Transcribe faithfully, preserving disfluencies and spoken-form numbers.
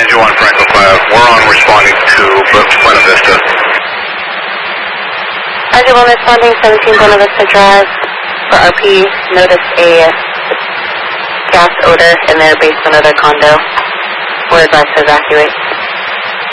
Engine one Franklin five, we're on responding to Buena Vista. Engine one responding seventeen Buena Vista Drive for R P. Noticed a gas odor in their basement of their condo. We're advised to evacuate.